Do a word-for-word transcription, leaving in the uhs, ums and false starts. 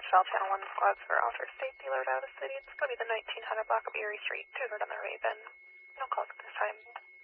Shell Channel one squads for officer state dealer out of the city. It's going to be the nineteen hundred block of Erie Street, two hundred on the Raven. No calls at this time.